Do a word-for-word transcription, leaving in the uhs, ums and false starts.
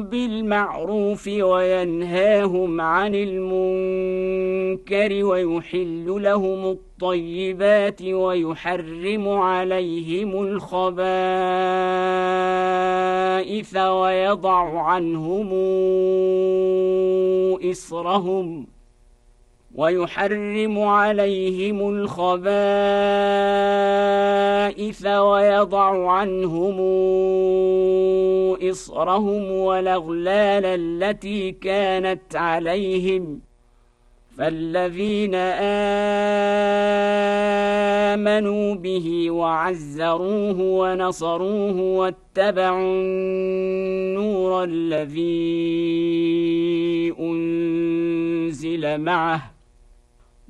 بالمعروف وينهاهم عن المنكر ويحل لهم الطيبات ويحرم عليهم الخبائث ويضع عنهم إصرهم ويحرم عليهم الخبائث ويضع عنهم إصرهم والأغلال التي كانت عليهم فالذين آمنوا به وعزروه ونصروه واتبعوا النور الذي أنزل معه